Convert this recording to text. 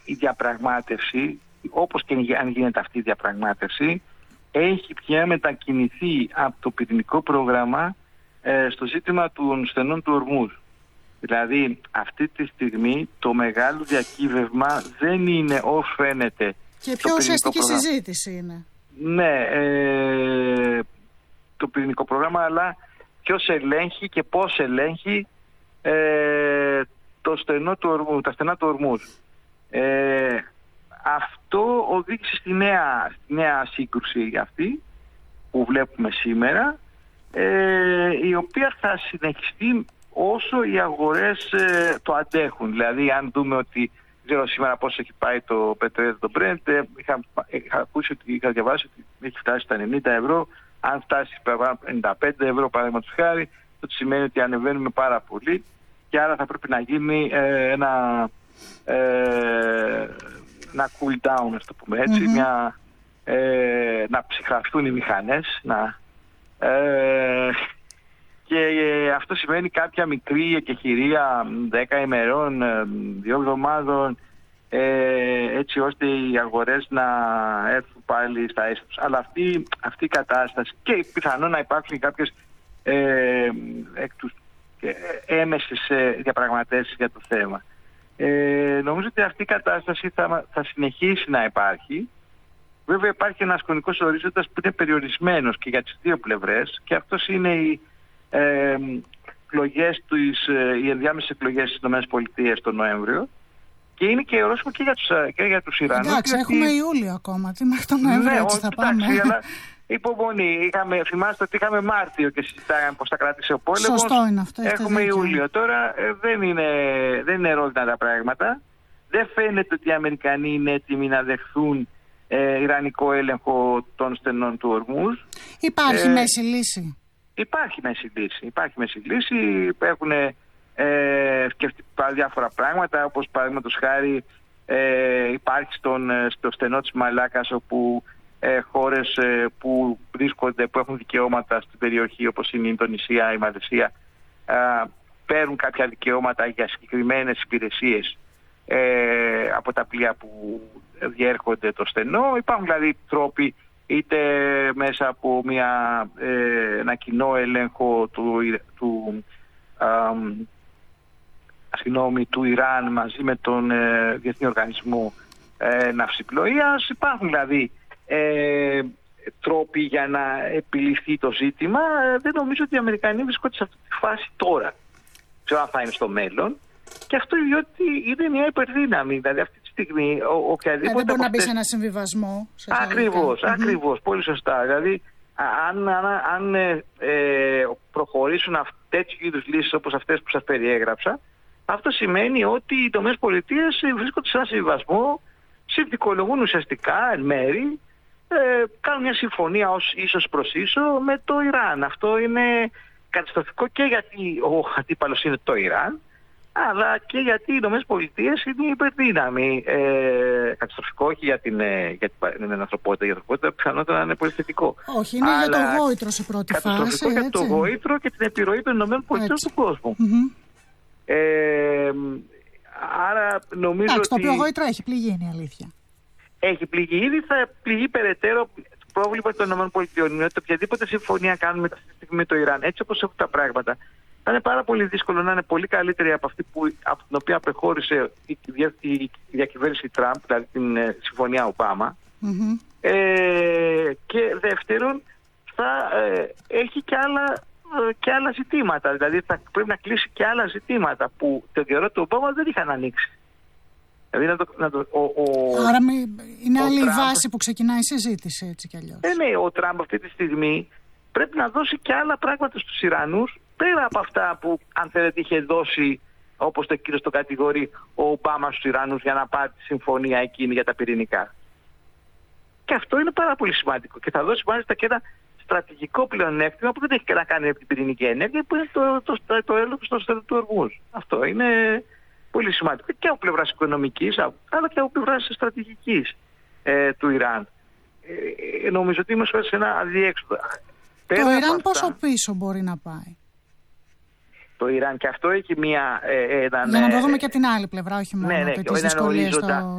η διαπραγμάτευση, όπως και αν γίνεται αυτή η διαπραγμάτευση, έχει πια μετακινηθεί από το πυρηνικό πρόγραμμα στο ζήτημα των στενών του Ορμούζ. Δηλαδή αυτή τη στιγμή το μεγάλο διακύβευμα δεν είναι όσο φαίνεται. Και πιο ουσιαστική συζήτηση είναι. Ναι, το πυρηνικό πρόγραμμα, αλλά ποιος ελέγχει και πώς ελέγχει τα στενά του Ορμούζ. Αυτό οδήγησε στη νέα σύγκρουση αυτή που βλέπουμε σήμερα, η οποία θα συνεχιστεί όσο οι αγορές το αντέχουν. Δηλαδή αν δούμε ότι, δεν ξέρω σήμερα πώς έχει πάει το πετρέλαιο, το Brent, είχα διαβάσει ότι έχει φτάσει στα 90 ευρώ. Αν φτάσει στα 95 ευρώ παραδείγματος χάρη, αυτό σημαίνει ότι ανεβαίνουμε πάρα πολύ και άρα θα πρέπει να γίνει ένα cool down, ας το πούμε έτσι, να ψυχραστούν οι μηχανές, και αυτό σημαίνει κάποια μικρή εκεχηρία 10 ημερών, 2 εβδομάδων, έτσι ώστε οι αγορές να έρθουν πάλι στα έσω τους. Αλλά αυτή η κατάσταση, και πιθανόν να υπάρξουν κάποιες έμεσες διαπραγματεύσεις για το θέμα. Νομίζω ότι αυτή η κατάσταση θα συνεχίσει να υπάρχει. Βέβαια υπάρχει ένας χρονικός ορίζοντας που είναι περιορισμένος και για τις δύο πλευρές, και αυτός είναι οι ενδιάμεσες εκλογές στις ΗΠΑ τον Νοέμβριο, και είναι και ορόσημο και για τους Ιρανούς. Εντάξει, έχουμε Ιούλιο ακόμα, τι μέχρι τον Νοέμβριο έτσι θα πάμε. Αλλά υπομονή. Θυμάστε ότι είχαμε Μάρτιο και συζητάγαμε πώς θα κράτησε ο πόλεμος. Σωστό είναι αυτό. Έχουμε Ιούλιο. Τώρα δεν είναι ρόλινα τα πράγματα. Δεν φαίνεται ότι οι Αμερικανοί είναι έτοιμοι να δεχθούν ιρανικό έλεγχο των στενών του Ορμούζ. Υπάρχει μέση λύση. Υπάρχει μέση λύση. Έχουν σκεφτεί διάφορα πράγματα, όπως παραδείγματος χάρη υπάρχει στο στενό της Μαλάκας, όπου χώρες που έχουν δικαιώματα στην περιοχή, όπως είναι η Ινδονησία, η Μαλαισία, παίρνουν κάποια δικαιώματα για συγκεκριμένες υπηρεσίες από τα πλοία που διέρχονται το στενό. Υπάρχουν δηλαδή τρόποι, είτε μέσα από ένα κοινό έλεγχο του Ιράν μαζί με τον Διεθνή Οργανισμό Ναυσιπλοείας. Υπάρχουν δηλαδή τρόποι για να επιληθεί το ζήτημα. Δεν νομίζω ότι οι Αμερικανοί βρίσκονται σε αυτή τη φάση τώρα. Ξέρω αν θα είναι στο μέλλον. Και αυτό διότι είναι μια υπερδύναμη. Δηλαδή αυτή τη στιγμή οποιαδήποτε... δεν μπορεί να μπει σε ένα συμβιβασμό. Ακριβώς. Πολύ σωστά. Δηλαδή αν προχωρήσουν τέτοιου είδους λύσεις όπως αυτές που σας περιέγραψα, αυτό σημαίνει ότι οι ΗΠΑ βρίσκονται σε ένα συμβιβασμό, συνθηκολογούν ουσιαστικά εν μέρη, κάνουν μια συμφωνία ίσως προς ίσο με το Ιράν. Αυτό είναι καταστροφικό και γιατί ο αντίπαλος είναι το Ιράν, αλλά και γιατί οι ΗΠΑ είναι υπερδύναμη. Καταστροφικό όχι για την ανθρωπότητα. Για την ανθρωπότητα πιθανότατα να είναι πολύ θετικό. Όχι, είναι για το γόητρο σε πρώτη φάση. Καταστροφικό για το γόητρο και την επιρροή των ΗΠΑ στον κόσμο. Άρα νομίζω ότι... το οποίο γόητρο έχει πληγεί, είναι η αλήθεια. Έχει πληγεί ήδη, θα πληγεί περαιτέρω. Το πρόβλημα των ΗΠΑ είναι ότι οποιαδήποτε συμφωνία κάνουμε αυτή τη στιγμή με το Ιράν, έτσι όπως έχουν τα πράγματα, θα είναι πάρα πολύ δύσκολο να είναι πολύ καλύτερη από αυτή από την οποία προχώρησε η διακυβέρνηση Τραμπ, δηλαδή την συμφωνία Ομπάμα. Και δεύτερον, θα έχει και άλλα ζητήματα. Δηλαδή θα πρέπει να κλείσει και άλλα ζητήματα που τον καιρό του Ομπάμα δεν είχαν ανοίξει. Δηλαδή άρα είναι άλλη η βάση που ξεκινάει η συζήτηση, έτσι κι αλλιώς. Ναι, ο Τραμπ αυτή τη στιγμή πρέπει να δώσει και άλλα πράγματα στους Ιρανούς, πέρα από αυτά που αν θέλετε είχε δώσει, όπως το κύριο το κατηγορεί, ο Ομπάμα στους Ιρανούς για να πάρει τη συμφωνία εκείνη για τα πυρηνικά. Και αυτό είναι πάρα πολύ σημαντικό. Και θα δώσει μάλιστα και ένα στρατηγικό πλεονέκτημα που δεν έχει να κάνει με την πυρηνική ενέργεια, που είναι το έλεγχο στο στενό του Ορμούζ. Αυτό είναι πολύ σημαντικό και από πλευράς οικονομικής, αλλά και από πλευράς στρατηγικής του Ιράν. Νομίζω ότι είμαστε σε ένα αδιέξοδο. Το Ιράν πόσο πίσω μπορεί να πάει? Το Ιράν και αυτό έχει μια... για να το δούμε και από την άλλη πλευρά, όχι μόνο τις δυσκολίες